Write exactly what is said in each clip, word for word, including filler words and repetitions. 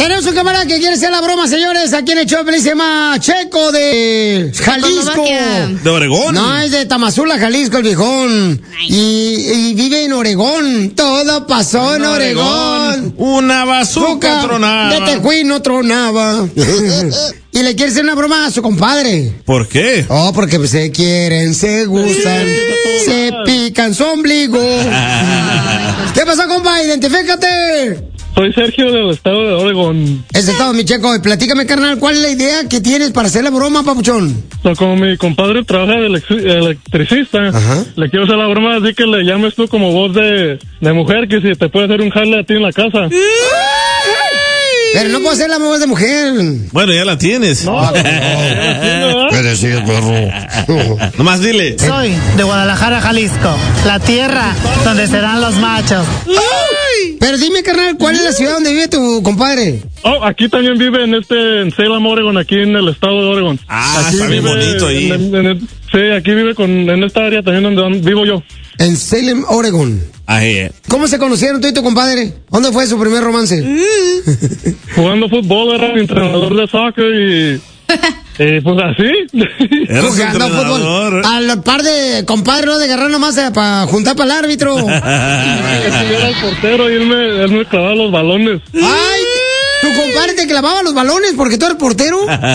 Tenemos un camarada que quiere hacer la broma, señores. Aquí en el show se llama Checo de Jalisco. ¿De Oregón? No, es de Tamazula, Jalisco, el viejón. Y, y vive en Oregón. Todo pasó en, en Oregón. Oregón. Una bazooka tronaba. De Tejuín no tronaba. Y le quiere hacer una broma a su compadre. ¿Por qué? Oh, porque se quieren, se gustan, se pican su ombligo. ¿Qué pasó, compa? Identifícate. Soy Sergio del estado de Oregón. Es el estado, mi Checo. Platícame, carnal, ¿cuál es la idea que tienes para hacer la broma, papuchón? So, como mi compadre trabaja de electri- electricista, Ajá. le quiero hacer la broma así que le llames tú como voz de, de mujer, que si te puede hacer un jale a ti en la casa. Pero no puedo hacer la voz de mujer. Bueno, ya la tienes. No, no, no. Pero sí, perro. Nomás dile. Soy de Guadalajara, Jalisco, la tierra donde serán los machos. ¡Ay! Pero dime, carnal, ¿cuál es la ciudad donde vive tu compadre? Oh, aquí también vive en este, en Salem, Oregon, aquí en el estado de Oregon. Ah, aquí está bien bonito ahí. En, en, en, sí, aquí vive con, en esta área también donde vivo yo. En Salem, Oregon. Ahí. ¿Cómo se conocieron tú y tu compadre? ¿Dónde fue su primer romance? Jugando fútbol, era mi entrenador de soccer y... Eh, pues así. Jugando fútbol. Al par de compadres, ¿no? De agarrar nomás eh, para juntar para el árbitro. Yo era el portero y él me, él me clavaba los balones. ¡Ay! ¿Tu compadre te clavaba los balones porque tú eres portero?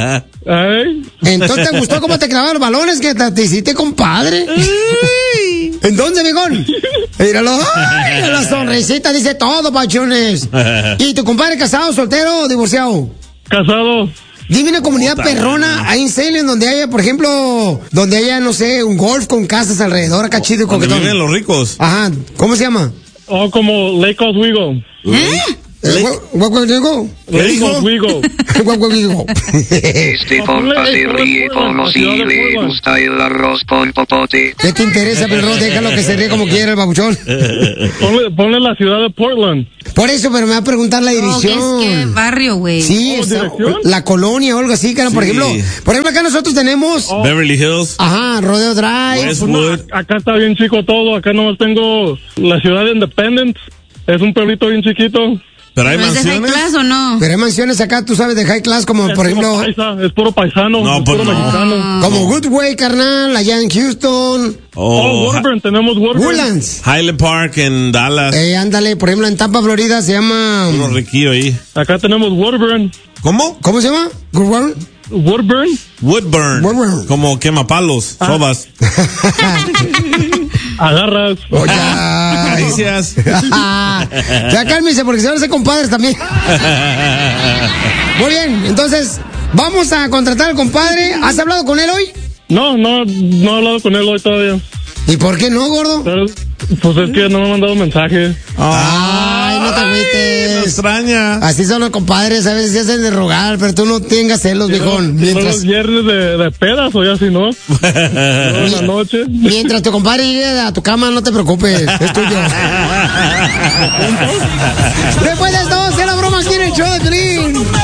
Ay. Entonces te gustó cómo te clavaba los balones que te, te hiciste compadre. Entonces, viejón, míralo, ay, la sonrisita dice todo, pachones. ¿Y tu compadre casado, soltero o divorciado? Casado. Dime una comunidad perrona ahí en Salem donde haya, por ejemplo, donde haya, no sé, un golf con casas alrededor, acá chido y coquetón. Donde viven los ricos. Ajá, ¿cómo se llama? Oh, como Lake Oswego. ¿Eh? ¿What what digo? Lake Oswego. What what digo? Este compa se ríe como si le gusta el arroz con popote. ¿Qué te interesa, perro? Déjalo que se ríe como quiera el babuchón. Ponle, ponle la ciudad de Portland. Por eso, pero me va a preguntar la dirección. No, ¿qué, qué barrio, güey? Sí, Oh, está, ¿dirección? la colonia o algo así, cara. Sí. Por ejemplo, por ejemplo, acá nosotros tenemos... Oh. Beverly Hills. Ajá, Rodeo Drive. Westwood. Acá está bien chico todo. Acá nomás tengo la ciudad de Independence. Es un pueblito bien chiquito. Pero hay ¿No es de high mansiones. class o no? Pero hay mansiones acá, tú sabes, de high class, como Es por puro ejemplo... paisa, es puro paisano. No, es pues puro no. mexicano. Como Goodway, carnal, allá en Houston. Oh, Oh, Woodburn, tenemos Woodburn. Woodlands. Highland Park en Dallas. Eh, ándale, por ejemplo, en Tampa, Florida, se llama... Uno riquillo ahí. Acá tenemos Woodburn. ¿Cómo? ¿Cómo se llama? Goodburn. Woodburn. Woodburn. Woodburn. Como quemapalos, Ah. sobas. Agarras. Oye. Caricias. Ya cálmese porque se van a hacer compadres también. Muy bien, entonces vamos a contratar al compadre. ¿Has hablado con él hoy? No, no, no he hablado con él hoy todavía. ¿Y por qué no, gordo? Pero, pues es que no me ha mandado mensaje. Ay, no te Me agüites. extraña. Así son los compadres, a veces se hacen de rogar, pero tú no tengas celos, viejón. Mientras... Mientras, los viernes de, de pedas o ya si no. En la noche. mientras tu compadre llegue a tu cama, no te preocupes, es tuyo. Después de esto, se la broma aquí en el show de Piolín.